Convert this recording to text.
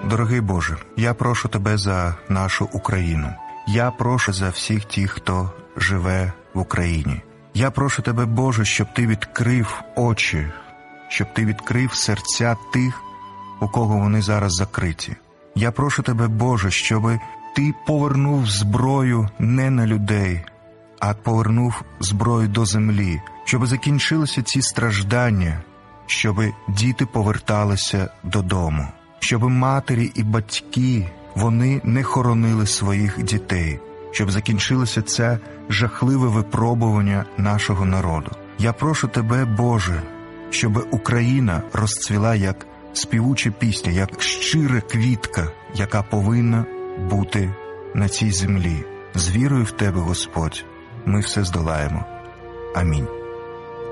Дорогий Боже, я прошу Тебе за нашу Україну. Я прошу за всіх тих, хто живе в Україні. Я прошу Тебе, Боже, щоб Ти відкрив очі, щоб Ти відкрив серця тих, у кого вони зараз закриті. Я прошу Тебе, Боже, щоб Ти повернув зброю не на людей, а повернув зброю до землі, щоб закінчилися ці страждання, щоб діти поверталися додому, щоб матері і батьки, вони не хоронили своїх дітей, щоб закінчилося це жахливе випробування нашого народу. Я прошу Тебе, Боже, щоб Україна розцвіла як співуча пісня, як щира квітка, яка повинна бути на цій землі. З вірою в Тебе, Господь, ми все здолаємо. Амінь.